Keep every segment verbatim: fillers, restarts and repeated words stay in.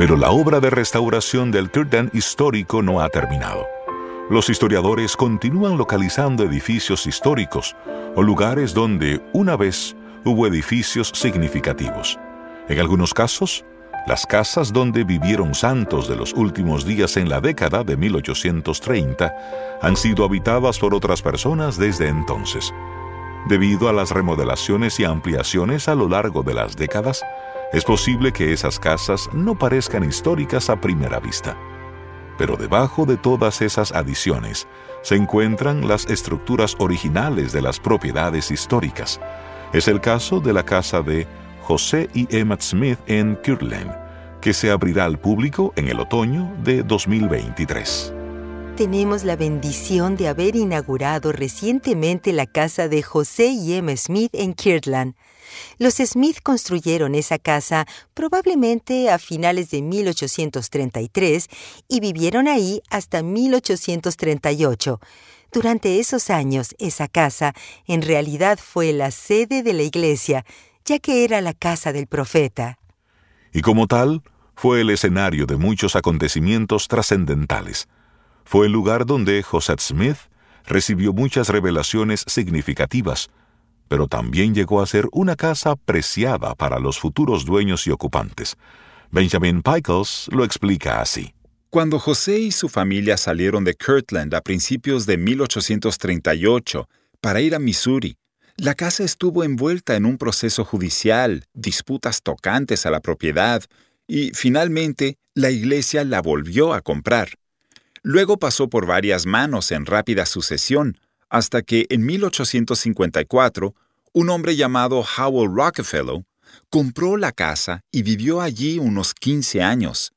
Pero la obra de restauración del Kirtland histórico no ha terminado. Los historiadores continúan localizando edificios históricos o lugares donde una vez hubo edificios significativos. En algunos casos, las casas donde vivieron santos de los últimos días en la década de mil ochocientos treinta han sido habitadas por otras personas desde entonces. Debido a las remodelaciones y ampliaciones a lo largo de las décadas, es posible que esas casas no parezcan históricas a primera vista. Pero debajo de todas esas adiciones se encuentran las estructuras originales de las propiedades históricas. Es el caso de la casa de José y Emma Smith en Kirtland, que se abrirá al público en el otoño de dos mil veintitrés. Tenemos la bendición de haber inaugurado recientemente la casa de José y Emma Smith en Kirtland. Los Smith construyeron esa casa probablemente a finales de mil ochocientos treinta y tres y vivieron ahí hasta mil ochocientos treinta y ocho. Durante esos años, esa casa en realidad fue la sede de la iglesia, ya que era la casa del profeta. Y como tal, fue el escenario de muchos acontecimientos trascendentales. Fue el lugar donde José Smith recibió muchas revelaciones significativas, pero también llegó a ser una casa preciada para los futuros dueños y ocupantes. Benjamin Pickles lo explica así. Cuando José y su familia salieron de Kirtland a principios de mil ochocientos treinta y ocho para ir a Missouri, la casa estuvo envuelta en un proceso judicial, disputas tocantes a la propiedad, y finalmente la iglesia la volvió a comprar. Luego pasó por varias manos en rápida sucesión, hasta que en mil ochocientos cincuenta y cuatro, un hombre llamado Howell Rockefeller compró la casa y vivió allí unos quince años.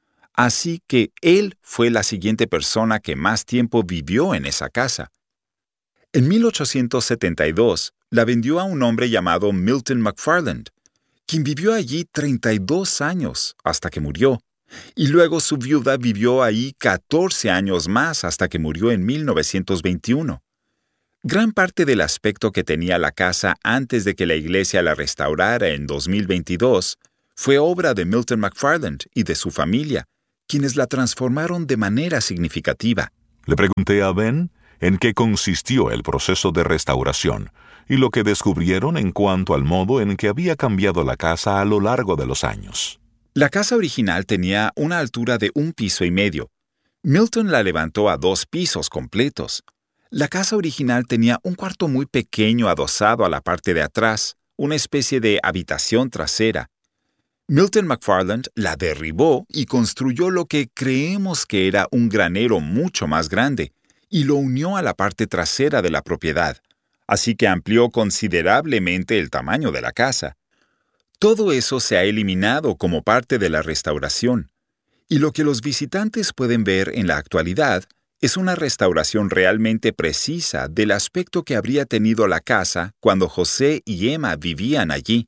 Así que él fue la siguiente persona que más tiempo vivió en esa casa. En mil ochocientos setenta y dos, la vendió a un hombre llamado Milton McFarland, quien vivió allí treinta y dos años hasta que murió, y luego su viuda vivió ahí catorce años más hasta que murió en mil novecientos veintiuno. Gran parte del aspecto que tenía la casa antes de que la iglesia la restaurara en dos mil veintidós fue obra de Milton McFarland y de su familia, quienes la transformaron de manera significativa. Le pregunté a Ben en qué consistió el proceso de restauración y lo que descubrieron en cuanto al modo en que había cambiado la casa a lo largo de los años. La casa original tenía una altura de un piso y medio. Milton la levantó a dos pisos completos. La casa original tenía un cuarto muy pequeño adosado a la parte de atrás, una especie de habitación trasera. Milton McFarland la derribó y construyó lo que creemos que era un granero mucho más grande, y lo unió a la parte trasera de la propiedad, así que amplió considerablemente el tamaño de la casa. Todo eso se ha eliminado como parte de la restauración, y lo que los visitantes pueden ver en la actualidad es una restauración realmente precisa del aspecto que habría tenido la casa cuando José y Emma vivían allí.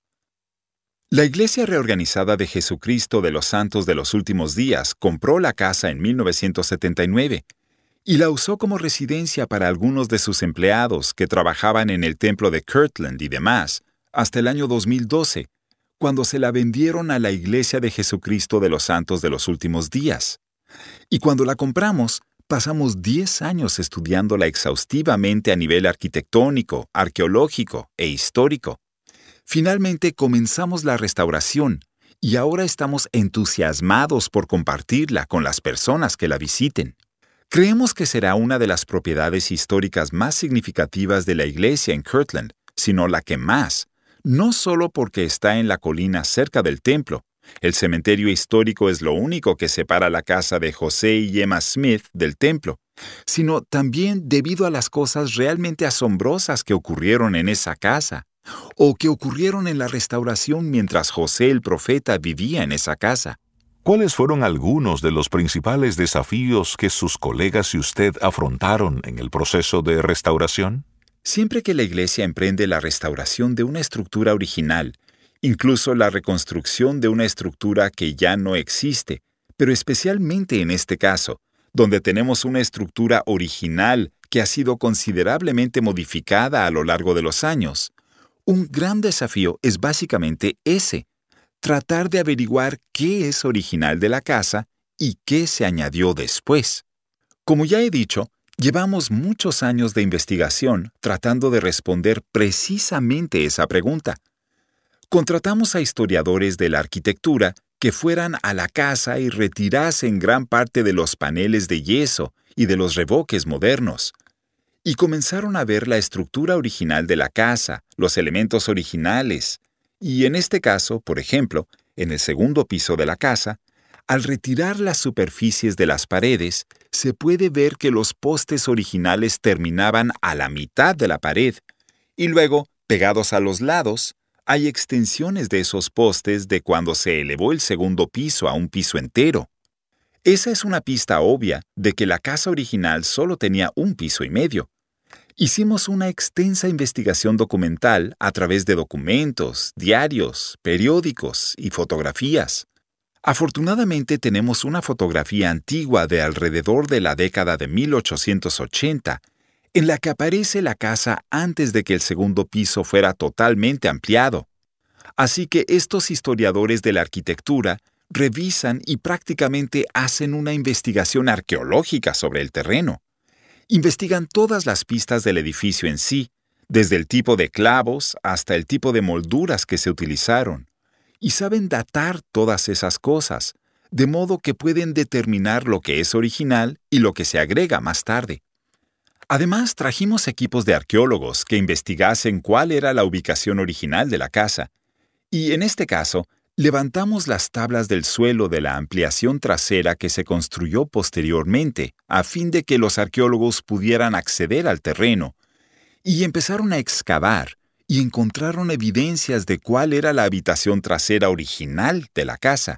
La Iglesia Reorganizada de Jesucristo de los Santos de los Últimos Días compró la casa en mil novecientos setenta y nueve y la usó como residencia para algunos de sus empleados que trabajaban en el templo de Kirtland y demás, hasta el año dos mil doce, cuando se la vendieron a la Iglesia de Jesucristo de los Santos de los Últimos Días. Y cuando la compramos, pasamos diez años estudiándola exhaustivamente a nivel arquitectónico, arqueológico e histórico. Finalmente comenzamos la restauración y ahora estamos entusiasmados por compartirla con las personas que la visiten. Creemos que será una de las propiedades históricas más significativas de la iglesia en Kirtland, sino la que más, no solo porque está en la colina cerca del templo. El cementerio histórico es lo único que separa la casa de José y Emma Smith del templo, sino también debido a las cosas realmente asombrosas que ocurrieron en esa casa, o que ocurrieron en la restauración mientras José el profeta vivía en esa casa. ¿Cuáles fueron algunos de los principales desafíos que sus colegas y usted afrontaron en el proceso de restauración? Siempre que la iglesia emprende la restauración de una estructura original, incluso la reconstrucción de una estructura que ya no existe, pero especialmente en este caso, donde tenemos una estructura original que ha sido considerablemente modificada a lo largo de los años, un gran desafío es básicamente ese: tratar de averiguar qué es original de la casa y qué se añadió después. Como ya he dicho, llevamos muchos años de investigación tratando de responder precisamente esa pregunta. Contratamos a historiadores de la arquitectura que fueran a la casa y retirasen gran parte de los paneles de yeso y de los revoques modernos. Y comenzaron a ver la estructura original de la casa, los elementos originales. Y en este caso, por ejemplo, en el segundo piso de la casa, al retirar las superficies de las paredes, se puede ver que los postes originales terminaban a la mitad de la pared, y luego, pegados a los lados, hay extensiones de esos postes de cuando se elevó el segundo piso a un piso entero. Esa es una pista obvia de que la casa original solo tenía un piso y medio. Hicimos una extensa investigación documental a través de documentos, diarios, periódicos y fotografías. Afortunadamente tenemos una fotografía antigua de alrededor de la década de mil ochocientos ochenta, en la que aparece la casa antes de que el segundo piso fuera totalmente ampliado. Así que estos historiadores de la arquitectura revisan y prácticamente hacen una investigación arqueológica sobre el terreno. Investigan todas las pistas del edificio en sí, desde el tipo de clavos hasta el tipo de molduras que se utilizaron, y saben datar todas esas cosas, de modo que pueden determinar lo que es original y lo que se agrega más tarde. Además, trajimos equipos de arqueólogos que investigasen cuál era la ubicación original de la casa, y en este caso, levantamos las tablas del suelo de la ampliación trasera que se construyó posteriormente, a fin de que los arqueólogos pudieran acceder al terreno, y empezaron a excavar, y encontraron evidencias de cuál era la habitación trasera original de la casa.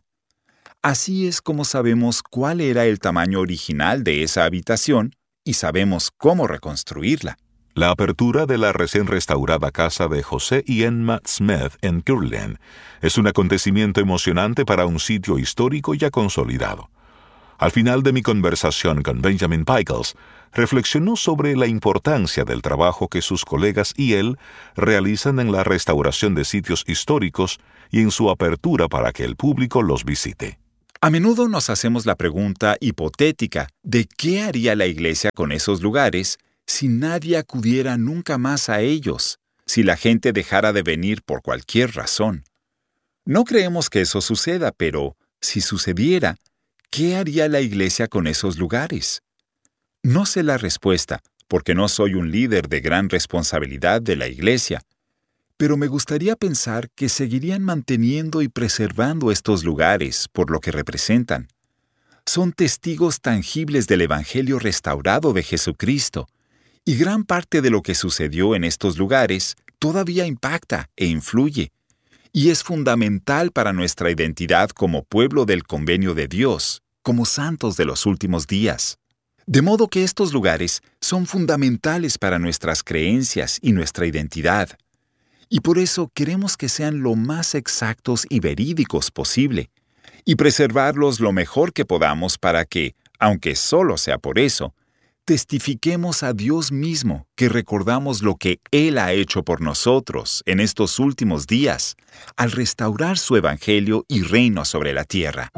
Así es como sabemos cuál era el tamaño original de esa habitación, y sabemos cómo reconstruirla. La apertura de la recién restaurada casa de José y Emma Smith en Kirtland es un acontecimiento emocionante para un sitio histórico ya consolidado. Al final de mi conversación con Benjamin Pickles, reflexionó sobre la importancia del trabajo que sus colegas y él realizan en la restauración de sitios históricos y en su apertura para que el público los visite. A menudo nos hacemos la pregunta hipotética de qué haría la Iglesia con esos lugares si nadie acudiera nunca más a ellos, si la gente dejara de venir por cualquier razón. No creemos que eso suceda, pero si sucediera, ¿qué haría la Iglesia con esos lugares? No sé la respuesta, porque no soy un líder de gran responsabilidad de la Iglesia, pero me gustaría pensar que seguirían manteniendo y preservando estos lugares por lo que representan. Son testigos tangibles del Evangelio restaurado de Jesucristo, y gran parte de lo que sucedió en estos lugares todavía impacta e influye, y es fundamental para nuestra identidad como pueblo del convenio de Dios, como santos de los últimos días. De modo que estos lugares son fundamentales para nuestras creencias y nuestra identidad. Y por eso queremos que sean lo más exactos y verídicos posible, y preservarlos lo mejor que podamos para que, aunque solo sea por eso, testifiquemos a Dios mismo que recordamos lo que Él ha hecho por nosotros en estos últimos días, al restaurar su evangelio y reino sobre la tierra.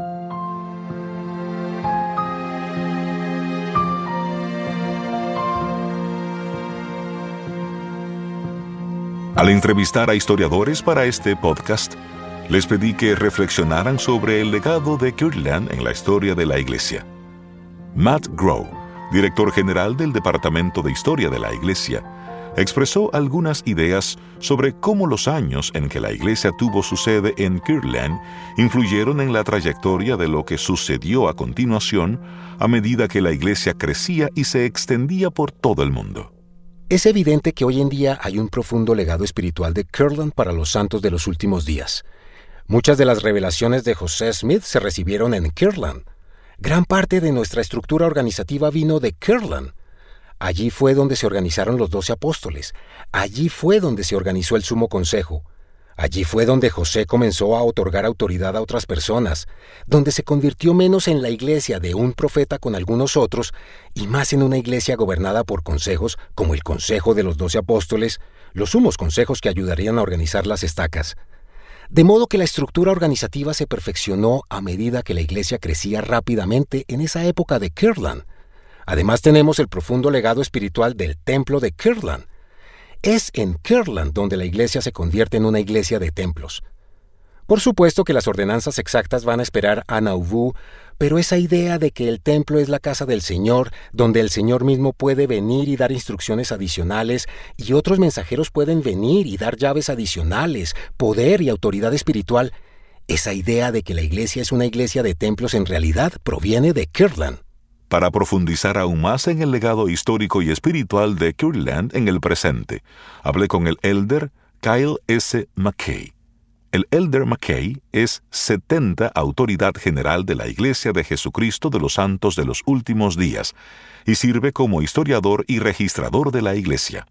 Al entrevistar a historiadores para este podcast, les pedí que reflexionaran sobre el legado de Kirtland en la historia de la Iglesia. Matt Grow, director general del Departamento de Historia de la Iglesia, expresó algunas ideas sobre cómo los años en que la Iglesia tuvo su sede en Kirtland influyeron en la trayectoria de lo que sucedió a continuación a medida que la Iglesia crecía y se extendía por todo el mundo. Es evidente que hoy en día hay un profundo legado espiritual de Kirtland para los santos de los últimos días. Muchas de las revelaciones de José Smith se recibieron en Kirtland. Gran parte de nuestra estructura organizativa vino de Kirtland. Allí fue donde se organizaron los doce apóstoles. Allí fue donde se organizó el Sumo Consejo. Allí fue donde José comenzó a otorgar autoridad a otras personas, donde se convirtió menos en la iglesia de un profeta con algunos otros y más en una iglesia gobernada por consejos como el Consejo de los Doce Apóstoles, los sumos consejos que ayudarían a organizar las estacas. De modo que la estructura organizativa se perfeccionó a medida que la iglesia crecía rápidamente en esa época de Kirtland. Además tenemos el profundo legado espiritual del templo de Kirtland. Es en Kirtland donde la iglesia se convierte en una iglesia de templos. Por supuesto que las ordenanzas exactas van a esperar a Nauvoo, pero esa idea de que el templo es la casa del Señor, donde el Señor mismo puede venir y dar instrucciones adicionales, y otros mensajeros pueden venir y dar llaves adicionales, poder y autoridad espiritual, esa idea de que la iglesia es una iglesia de templos en realidad proviene de Kirtland. Para profundizar aún más en el legado histórico y espiritual de Kirtland en el presente, hablé con el elder Kyle S. McKay. El elder McKay es setenta autoridad general de la Iglesia de Jesucristo de los Santos de los Últimos Días y sirve como historiador y registrador de la Iglesia.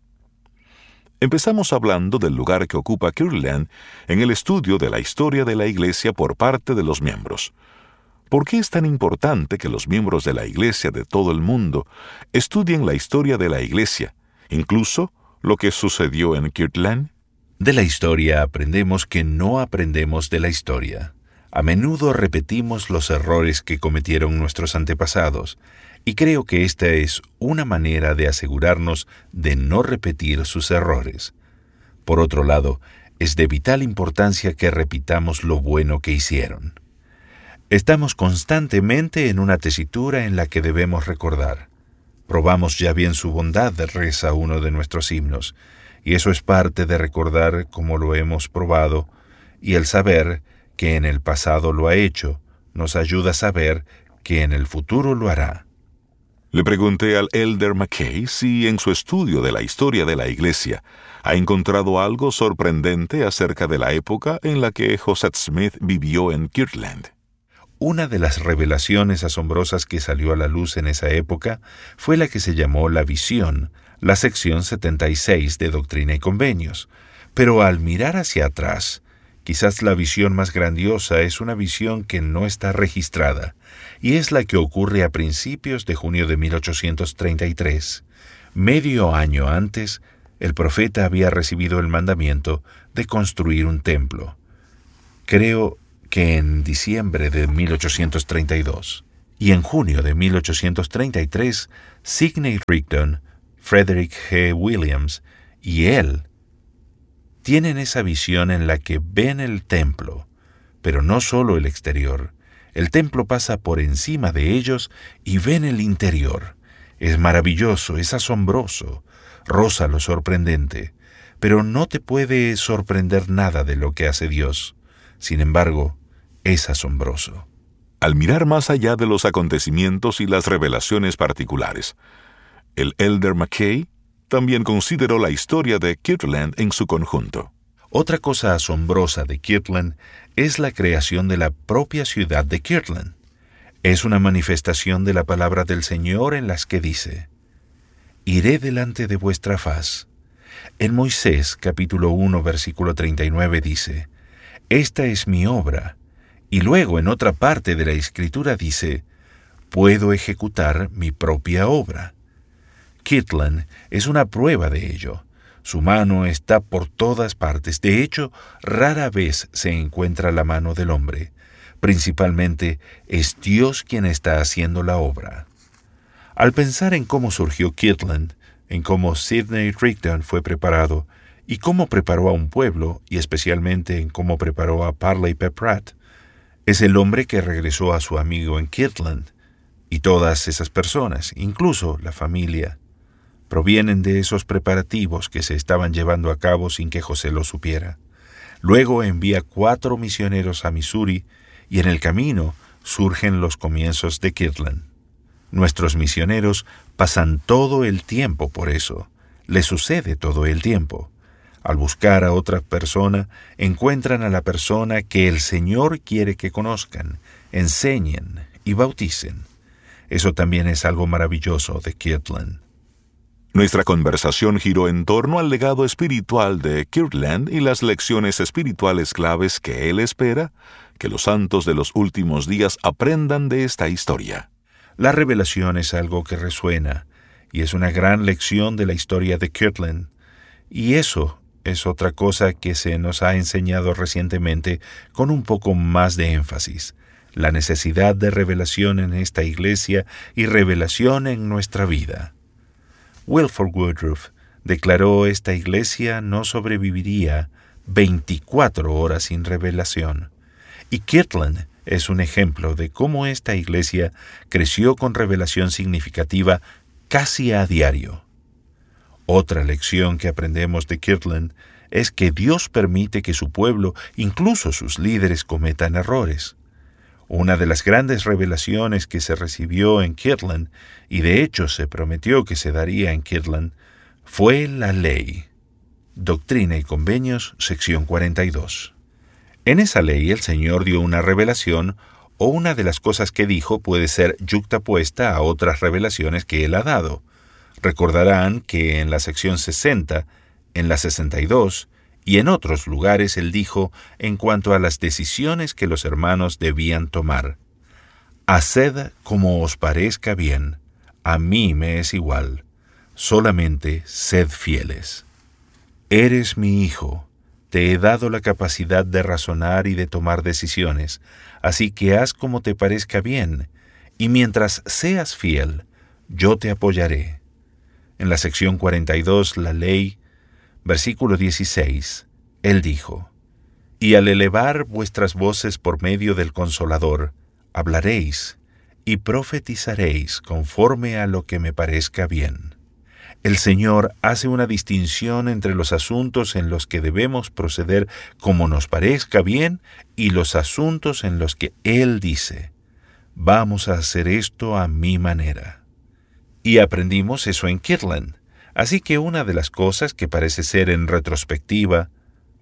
Empezamos hablando del lugar que ocupa Kirtland en el estudio de la historia de la Iglesia por parte de los miembros. ¿Por qué es tan importante que los miembros de la Iglesia de todo el mundo estudien la historia de la Iglesia, incluso lo que sucedió en Kirtland? De la historia aprendemos que no aprendemos de la historia. A menudo repetimos los errores que cometieron nuestros antepasados, y creo que esta es una manera de asegurarnos de no repetir sus errores. Por otro lado, es de vital importancia que repitamos lo bueno que hicieron. Estamos constantemente en una tesitura en la que debemos recordar. Probamos ya bien su bondad, reza uno de nuestros himnos, y eso es parte de recordar cómo lo hemos probado, y el saber que en el pasado lo ha hecho nos ayuda a saber que en el futuro lo hará. Le pregunté al elder McKay si en su estudio de la historia de la Iglesia ha encontrado algo sorprendente acerca de la época en la que Joseph Smith vivió en Kirtland. Una de las revelaciones asombrosas que salió a la luz en esa época fue la que se llamó la visión, la sección setenta y seis de Doctrina y Convenios. Pero al mirar hacia atrás, quizás la visión más grandiosa es una visión que no está registrada, y es la que ocurre a principios de junio de mil ochocientos treinta y tres. Medio año antes, el profeta había recibido el mandamiento de construir un templo. Creo que en diciembre de mil ochocientos treinta y dos. Y en junio de mil ochocientos treinta y tres, Sidney Rigdon, Frederick G. Williams y él tienen esa visión en la que ven el templo, pero no solo el exterior. El templo pasa por encima de ellos y ven el interior. Es maravilloso, es asombroso, roza lo sorprendente, pero no te puede sorprender nada de lo que hace Dios. Sin embargo, es asombroso. Al mirar más allá de los acontecimientos y las revelaciones particulares, el elder McKay también consideró la historia de Kirtland en su conjunto. Otra cosa asombrosa de Kirtland es la creación de la propia ciudad de Kirtland. Es una manifestación de la palabra del Señor en las que dice: «Iré delante de vuestra faz». En Moisés, capítulo uno, versículo treinta y nueve dice: «Esta es mi obra». Y luego en otra parte de la Escritura dice: «Puedo ejecutar mi propia obra». Kirtland es una prueba de ello. Su mano está por todas partes. De hecho, rara vez se encuentra la mano del hombre. Principalmente, es Dios quien está haciendo la obra. Al pensar en cómo surgió Kirtland, en cómo Sidney Rigdon fue preparado, y cómo preparó a un pueblo, y especialmente en cómo preparó a Parley P. Pratt, es el hombre que regresó a su amigo en Kirtland, y todas esas personas, incluso la familia, provienen de esos preparativos que se estaban llevando a cabo sin que José lo supiera. Luego envía cuatro misioneros a Missouri y en el camino surgen los comienzos de Kirtland. Nuestros misioneros pasan todo el tiempo por eso. Les sucede todo el tiempo. Al buscar a otra persona, encuentran a la persona que el Señor quiere que conozcan, enseñen y bauticen. Eso también es algo maravilloso de Kirtland. Nuestra conversación giró en torno al legado espiritual de Kirtland y las lecciones espirituales claves que él espera que los santos de los últimos días aprendan de esta historia. La revelación es algo que resuena, y es una gran lección de la historia de Kirtland, y eso es otra cosa que se nos ha enseñado recientemente con un poco más de énfasis: la necesidad de revelación en esta iglesia y revelación en nuestra vida. Wilford Woodruff declaró: esta iglesia no sobreviviría veinticuatro horas sin revelación. Y Kirtland es un ejemplo de cómo esta iglesia creció con revelación significativa casi a diario. Otra lección que aprendemos de Kirtland es que Dios permite que su pueblo, incluso sus líderes, cometan errores. Una de las grandes revelaciones que se recibió en Kirtland, y de hecho se prometió que se daría en Kirtland, fue la ley. Doctrina y Convenios, sección cuarenta y dos. En esa ley el Señor dio una revelación, o una de las cosas que dijo puede ser yuxtapuesta a otras revelaciones que Él ha dado. Recordarán que en la sección sesenta, en la sesenta y dos, y en otros lugares Él dijo en cuanto a las decisiones que los hermanos debían tomar: «Haced como os parezca bien, a mí me es igual, solamente sed fieles». Eres mi hijo, te he dado la capacidad de razonar y de tomar decisiones, así que haz como te parezca bien, y mientras seas fiel, yo te apoyaré. En la sección cuarenta y dos, la ley, versículo dieciséis, Él dijo: «Y al elevar vuestras voces por medio del Consolador, hablaréis y profetizaréis conforme a lo que me parezca bien». El Señor hace una distinción entre los asuntos en los que debemos proceder como nos parezca bien y los asuntos en los que Él dice: «Vamos a hacer esto a mi manera». Y aprendimos eso en Kirtland. Así que una de las cosas que parece ser en retrospectiva,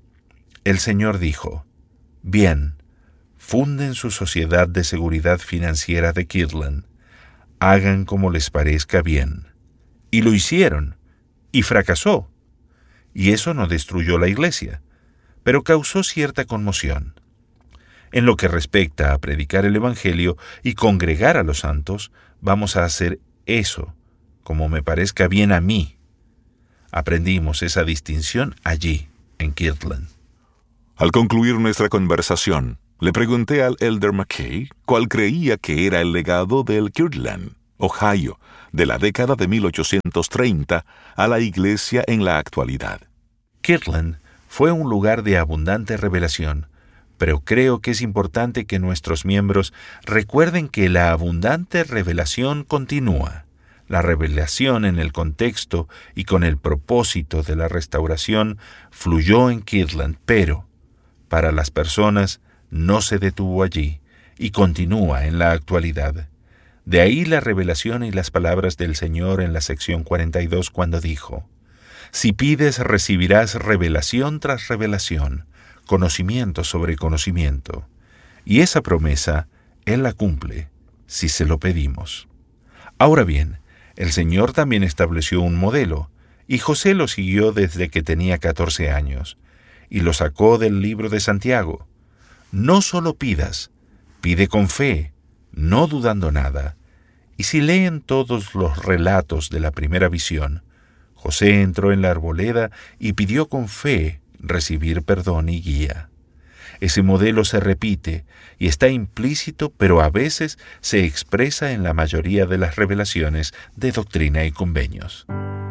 el Señor dijo: «Bien, funden su sociedad de seguridad financiera de Kirtland, hagan como les parezca bien». Y lo hicieron, y fracasó. Y eso no destruyó la iglesia, pero causó cierta conmoción. En lo que respecta a predicar el Evangelio y congregar a los santos, vamos a hacer eso, como me parezca bien a mí. Aprendimos esa distinción allí, en Kirtland. Al concluir nuestra conversación, le pregunté al Elder McKay cuál creía que era el legado del Kirtland, Ohio, de la década de mil ochocientos treinta a la iglesia en la actualidad. Kirtland fue un lugar de abundante revelación, pero creo que es importante que nuestros miembros recuerden que la abundante revelación continúa. La revelación en el contexto y con el propósito de la restauración fluyó en Kirtland, pero para las personas no se detuvo allí y continúa en la actualidad. De ahí la revelación y las palabras del Señor en la sección cuarenta y dos cuando dijo: «Si pides, recibirás revelación tras revelación, conocimiento sobre conocimiento». Y esa promesa Él la cumple si se lo pedimos. Ahora bien, el Señor también estableció un modelo, y José lo siguió desde que tenía catorce años, y lo sacó del libro de Santiago. No solo pidas, pide con fe, no dudando nada. Y si leen todos los relatos de la primera visión, José entró en la arboleda y pidió con fe recibir perdón y guía. Ese modelo se repite y está implícito, pero a veces se expresa en la mayoría de las revelaciones de Doctrina y Convenios.